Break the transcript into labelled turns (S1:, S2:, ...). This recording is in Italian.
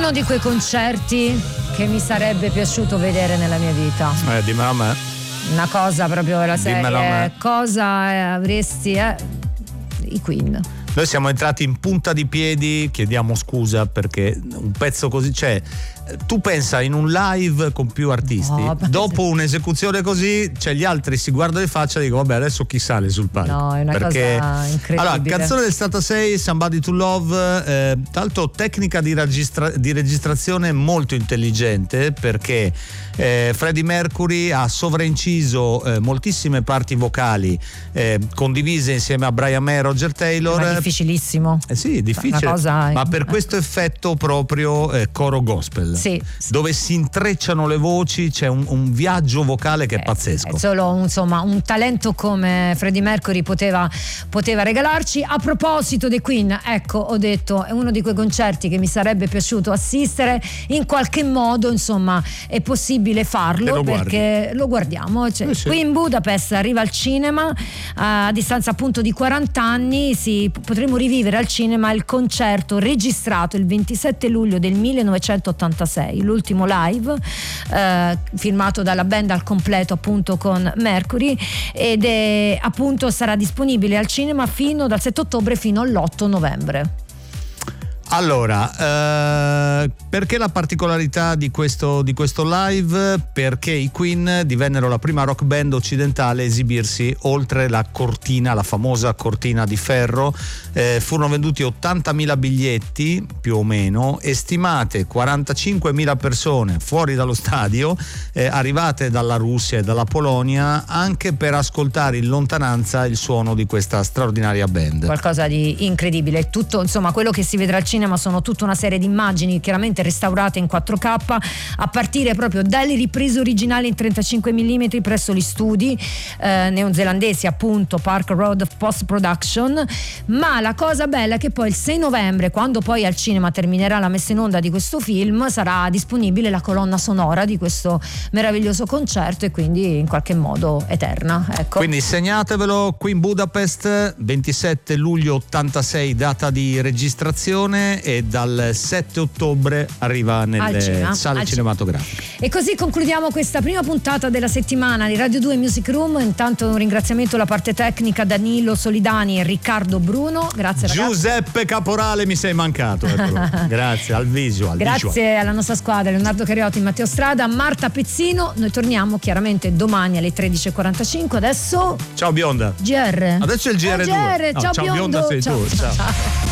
S1: Uno di quei concerti che mi sarebbe piaciuto vedere nella mia vita.
S2: Dimmelo a me.
S1: Una cosa proprio della
S2: Dimmelo a
S1: serie.
S2: me.
S1: Cosa avresti i Queen.
S2: Noi siamo entrati in punta di piedi, chiediamo scusa perché un pezzo così, cioè tu pensa in un live con più artisti, dopo un'esecuzione così, cioè gli altri si guardano in faccia e dicono vabbè adesso chi sale sul palco?
S1: No, è una
S2: perché,
S1: cosa incredibile.
S2: Allora, canzone del 76, Somebody to Love, tra l'altro tecnica di registrazione molto intelligente, perché Freddie Mercury ha sovrainciso moltissime parti vocali condivise insieme a Brian May e Roger Taylor.
S1: Ma è difficilissimo.
S2: Sì, difficile, ma per questo effetto proprio coro gospel.
S1: Sì.
S2: Dove si intrecciano le voci, c'è un viaggio vocale che è pazzesco.
S1: Solo insomma un talento come Freddie Mercury poteva regalarci. A proposito dei Queen, ecco, ho detto, è uno di quei concerti che mi sarebbe piaciuto assistere, in qualche modo insomma è possibile farlo perché lo guardiamo, cioè,
S2: sì.
S1: Qui in Budapest arriva al cinema a distanza appunto di 40 anni, potremo rivivere al cinema il concerto registrato il 27 luglio del 1986, l'ultimo live filmato dalla band al completo appunto con Mercury, ed è appunto sarà disponibile al cinema fino dal 7 ottobre fino all'8 novembre.
S2: Allora, perché la particolarità di questo live? Perché i Queen divennero la prima rock band occidentale a esibirsi oltre la cortina, la famosa cortina di ferro. Furono venduti 80.000 biglietti più o meno, e stimate 45.000 persone fuori dallo stadio, arrivate dalla Russia e dalla Polonia, anche per ascoltare in lontananza il suono di questa straordinaria band.
S1: Qualcosa di incredibile. Tutto, insomma, quello che si vedrà al cinema sono tutta una serie di immagini chiaramente restaurate in 4K, a partire proprio dalle riprese originali in 35 mm presso gli studi neozelandesi, appunto Park Road Post Production. Ma la cosa bella è che poi il 6 novembre, quando poi al cinema terminerà la messa in onda di questo film, sarà disponibile la colonna sonora di questo meraviglioso concerto, e quindi in qualche modo eterna, ecco.
S2: Quindi segnatevelo, qui in Budapest, 27 luglio 86 data di registrazione, e dal 7 ottobre arriva nelle sale cinematografiche.
S1: E così concludiamo questa prima puntata della settimana di Radio 2 Music Room. Intanto un ringraziamento alla parte tecnica, Danilo Solidani e Riccardo Bruno. Grazie ragazzi.
S2: Giuseppe Caporale, mi sei mancato. Grazie al visual.
S1: Grazie alla nostra squadra, Leonardo Cariotti, Matteo Strada, Marta Pezzino. Noi torniamo chiaramente domani alle 13.45. Adesso
S2: ciao Bionda.
S1: GR.
S2: Adesso è il GR2.
S1: Ciao,
S2: ciao Bionda, sei
S1: ciao.
S2: tu. Ciao.